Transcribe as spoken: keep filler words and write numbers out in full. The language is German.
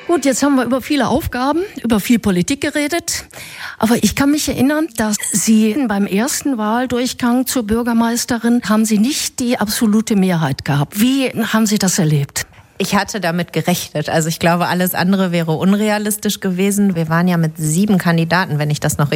Gut, jetzt haben wir über viele Aufgaben, über viel Politik geredet. Aber ich kann mich erinnern, dass Sie beim ersten Wahldurchgang zur Bürgermeisterin haben Sie nicht die absolute Mehrheit gehabt. Wie haben Sie das erlebt? Ich hatte damit gerechnet. Also ich glaube, alles andere wäre unrealistisch gewesen. Wir waren ja mit sieben Kandidaten, wenn ich das noch richtig